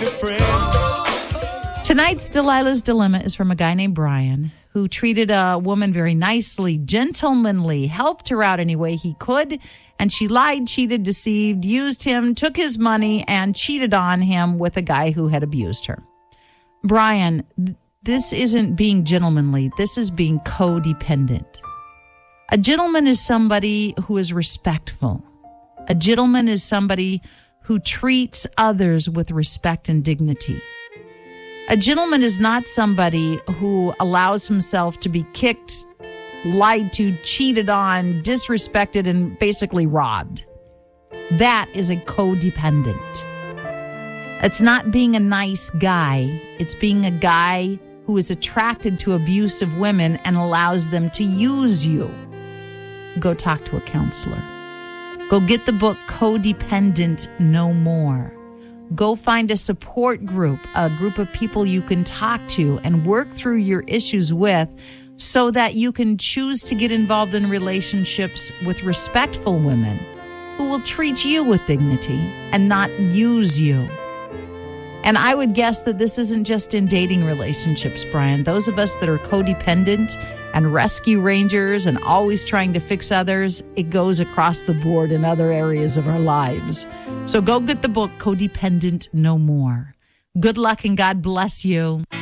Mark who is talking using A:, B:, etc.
A: Tonight's Delilah's Dilemma is from a guy named Brian who treated a woman very nicely, gentlemanly, helped her out any way he could, and she lied, cheated, deceived, used him, took his money, and cheated on him with a guy who had abused her. Brian, this isn't being gentlemanly. This is being codependent. A gentleman is somebody who is respectful. A gentleman is somebody who treats others with respect and dignity. A gentleman is not somebody who allows himself to be kicked, lied to, cheated on, disrespected, and basically robbed. That is a codependent. It's not being a nice guy. It's being a guy who is attracted to abusive women and allows them to use you. Go talk to a counselor. Go get the book Codependent No More. Go find a support group, a group of people you can talk to and work through your issues with so that you can choose to get involved in relationships with respectful women who will treat you with dignity and not use you. And I would guess that this isn't just in dating relationships, Brian. Those of us that are codependent and rescue rangers and always trying to fix others, it goes across the board in other areas of our lives. So go get the book, Codependent No More. Good luck and God bless you.